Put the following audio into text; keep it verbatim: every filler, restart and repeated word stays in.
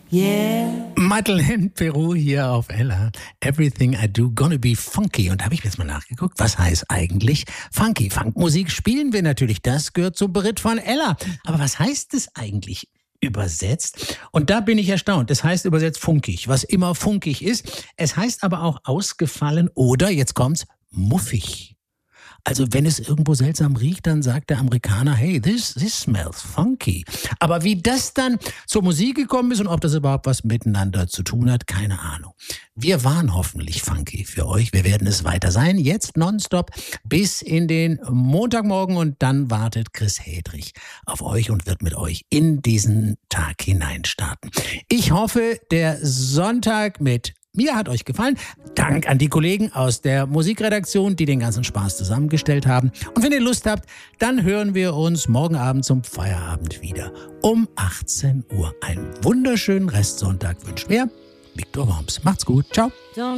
Yeah. Madeleine Peru hier auf Ella. Everything I do gonna be funky. Und da habe ich jetzt mal nachgeguckt, was heißt eigentlich funky? Funkmusik spielen wir natürlich, das gehört zum Beritt von Ella. Aber was heißt es eigentlich übersetzt? Und da bin ich erstaunt. Es heißt übersetzt funkig, was immer funkig ist. Es heißt aber auch ausgefallen oder, jetzt kommt's, muffig. Also wenn es irgendwo seltsam riecht, dann sagt der Amerikaner, hey, this, this smells funky. Aber wie das dann zur Musik gekommen ist und ob das überhaupt was miteinander zu tun hat, keine Ahnung. Wir waren hoffentlich funky für euch. Wir werden es weiter sein, jetzt nonstop bis in den Montagmorgen. Und dann wartet Chris Hedrich auf euch und wird mit euch in diesen Tag hineinstarten. Ich hoffe, der Sonntag mit mir hat euch gefallen. Dank an die Kollegen aus der Musikredaktion, die den ganzen Spaß zusammengestellt haben. Und wenn ihr Lust habt, dann hören wir uns morgen Abend zum Feierabend wieder um achtzehn Uhr. Einen wunderschönen Restsonntag wünscht mir Viktor Worms. Macht's gut. Ciao.